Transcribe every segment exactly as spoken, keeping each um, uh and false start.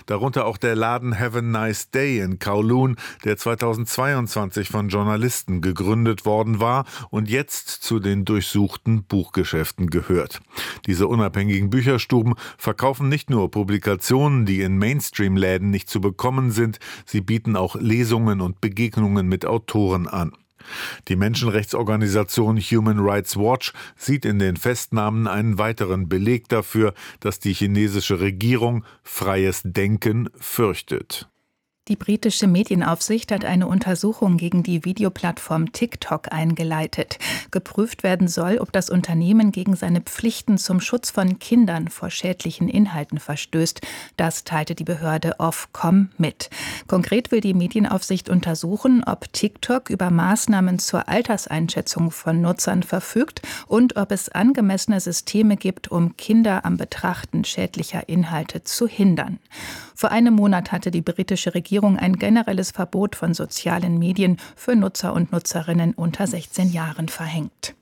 Darunter auch der Laden Have a Nice Day in Kowloon, der zweitausendzweiundzwanzig von Journalisten gegründet worden war und jetzt zu den durchsuchten Buchgeschäften gehört. Diese unabhängigen Bücherstuben verkaufen nicht nur Publikationen, die in Mainstream-Läden nicht zu bekommen sind, sie bieten auch Lesungen und Begegnungen mit Autoren an. Die Menschenrechtsorganisation Human Rights Watch sieht in den Festnahmen einen weiteren Beleg dafür, dass die chinesische Regierung freies Denken fürchtet. Die britische Medienaufsicht hat eine Untersuchung gegen die Videoplattform TikTok eingeleitet. Geprüft werden soll, ob das Unternehmen gegen seine Pflichten zum Schutz von Kindern vor schädlichen Inhalten verstößt. Das teilte die Behörde Ofcom mit. Konkret will die Medienaufsicht untersuchen, ob TikTok über Maßnahmen zur Alterseinschätzung von Nutzern verfügt und ob es angemessene Systeme gibt, um Kinder am Betrachten schädlicher Inhalte zu hindern. Vor einem Monat hatte die britische Regierung ein generelles Verbot von sozialen Medien für Nutzer und Nutzerinnen unter sechzehn Jahren verhängt.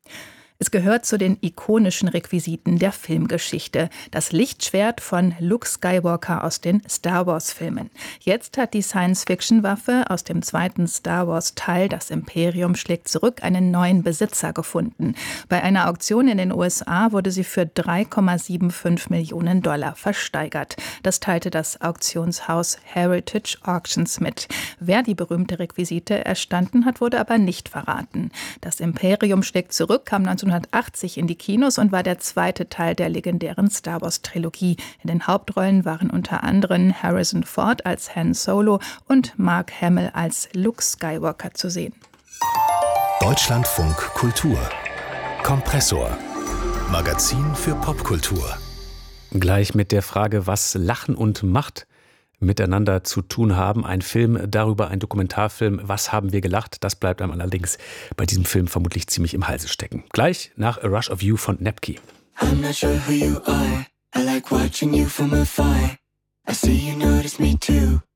Es gehört zu den ikonischen Requisiten der Filmgeschichte. Das Lichtschwert von Luke Skywalker aus den Star-Wars-Filmen. Jetzt hat die Science-Fiction-Waffe aus dem zweiten Star-Wars-Teil, das Imperium schlägt zurück, einen neuen Besitzer gefunden. Bei einer Auktion in den U S A wurde sie für drei Komma fünfundsiebzig Millionen Dollar versteigert. Das teilte das Auktionshaus Heritage Auctions mit. Wer die berühmte Requisite erstanden hat, wurde aber nicht verraten. Das Imperium schlägt zurück kam neunzehnhundertachtzig in die Kinos und war der zweite Teil der legendären Star-Wars-Trilogie. In den Hauptrollen waren unter anderem Harrison Ford als Han Solo und Mark Hamill als Luke Skywalker zu sehen. Deutschlandfunk Kultur Kompressor. Magazin für Popkultur. Gleich mit der Frage, was Lachen und Macht miteinander zu tun haben. Ein Film darüber, ein Dokumentarfilm. Was haben wir gelacht? Das bleibt einem allerdings bei diesem Film vermutlich ziemlich im Halse stecken. Gleich nach A Rush of You von Nepki. I'm not sure who you are. I like watching you from afar. I see you notice me too.